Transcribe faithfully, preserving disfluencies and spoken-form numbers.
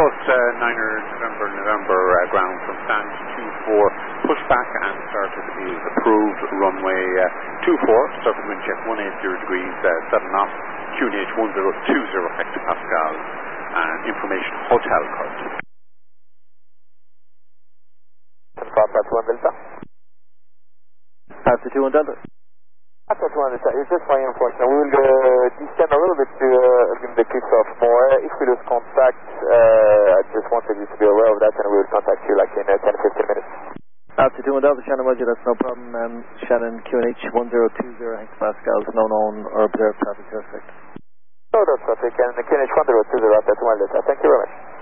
Airbus uh, Niner November November uh, ground from stand two four, push back and started is approved. Runway uh, two four, surface wind check one eighty degrees, uh, seven knots, Q N H one zero two zero hectopascals, and information hotel code. That's one Delta. That's two one Delta. That's one Delta. It's just my information. We will uh, descend a little bit to uh, give the kickoff more. If we lose contact, uh, I just wanted you to be aware of that, and we will contact you like in uh, ten to fifteen minutes. That's two one Delta, Shannon Roger, that's no problem. Um, Shannon, Q N H one zero two zero hectopascals, no known or observed traffic suspect. No, that's traffic, and Q N H one zero two zero, that's one Delta. Thank you very much.